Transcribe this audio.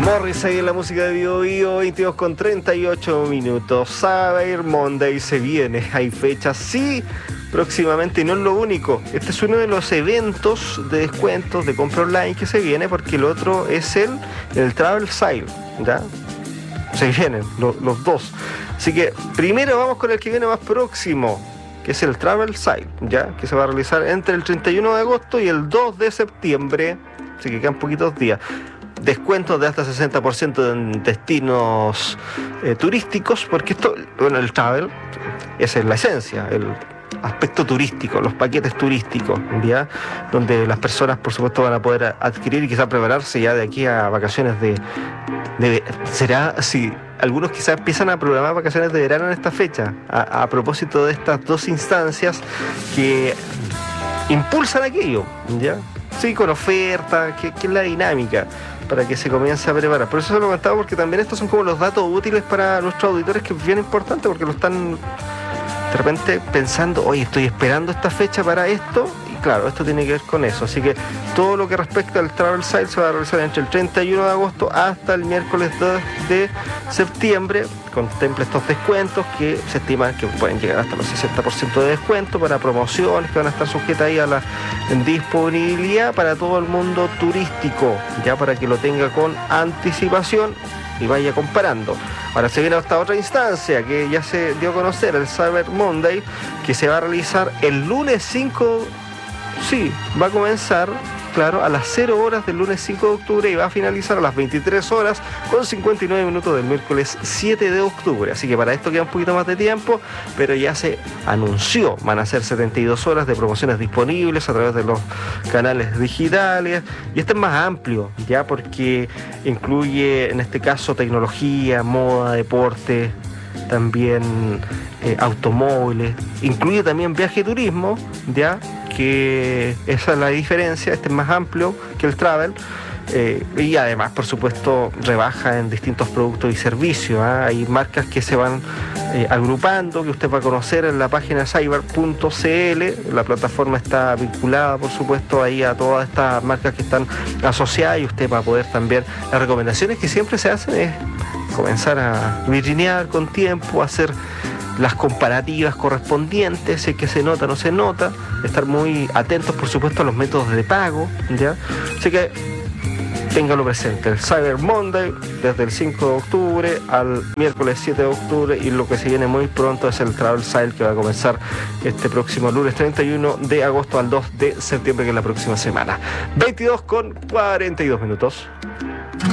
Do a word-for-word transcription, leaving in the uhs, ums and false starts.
Morrissey en la música de Bio Bio, veintidós con treinta y ocho minutos. Cyber Monday se viene, hay fechas, sí, próximamente, y no es lo único. Este es uno de los eventos de descuentos de compra online que se viene, porque el otro es el, el Travel Sale, ¿ya? Se vienen lo, los dos. Así que primero vamos con el que viene más próximo, que es el Travel Sale, ¿ya? Que se va a realizar entre el treinta y uno de agosto y el dos de septiembre, así que quedan poquitos días. Descuentos de hasta sesenta por ciento en destinos eh, turísticos, porque esto, bueno, el travel, esa es la esencia, el aspecto turístico, los paquetes turísticos, ¿ya? Donde las personas, por supuesto, van a poder adquirir y quizás prepararse ya de aquí a vacaciones de... de será, si algunos quizás empiezan a programar vacaciones de verano en esta fecha, a, a propósito de estas dos instancias que impulsan aquello, ¿ya? Sí, con oferta, que, que es la dinámica para que se comience a preparar. Por eso se lo comentaba, porque también estos son como los datos útiles para nuestros auditores, que es bien importante, porque lo están de repente pensando, oye, estoy esperando esta fecha para esto, y claro, esto tiene que ver con eso. Así que todo lo que respecta al Travel Sale se va a realizar entre el treinta y uno de agosto hasta el miércoles dos de septiembre. Contempla estos descuentos que se estiman que pueden llegar hasta los sesenta por ciento de descuento para promociones que van a estar sujetas ahí a la disponibilidad para todo el mundo turístico, ya para que lo tenga con anticipación y vaya comparando. Ahora se viene esta otra instancia que ya se dio a conocer, el Cyber Monday, que se va a realizar el lunes cinco, sí, va a comenzar, claro, a las cero horas del lunes cinco de octubre y va a finalizar a las veintitrés horas con cincuenta y nueve minutos del miércoles siete de octubre. Así que para esto queda un poquito más de tiempo, pero ya se anunció, van a ser setenta y dos horas de promociones disponibles a través de los canales digitales, y este es más amplio, ya, porque incluye en este caso tecnología, moda, deporte, también eh, automóviles, incluye también viaje y turismo, ya, que esa es la diferencia. Este es más amplio que el travel, eh, y además, por supuesto, rebaja en distintos productos y servicios, ¿eh? Hay marcas que se van eh, agrupando, que usted va a conocer en la página cyber punto c l. La plataforma está vinculada, por supuesto, ahí a todas estas marcas que están asociadas, y usted va a poder también, las recomendaciones que siempre se hacen es comenzar a vitrinear con tiempo, hacer las comparativas correspondientes, si es que se nota o no se nota, estar muy atentos, por supuesto, a los métodos de pago, ¿ya? Así que téngalo presente, el Cyber Monday desde el cinco de octubre al miércoles siete de octubre, y lo que se viene muy pronto es el Travel Sale, que va a comenzar este próximo lunes treinta y uno de agosto al dos de septiembre, que es la próxima semana. veintidós con cuarenta y dos minutos.